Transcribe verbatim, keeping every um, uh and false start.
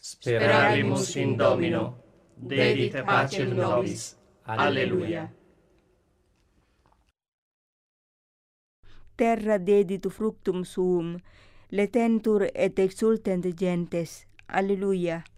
Sperabimus in Domino, dedit pacem nobis. Alleluia. Terra deditu fructum suum, letentur et exultent gentes. Alleluia.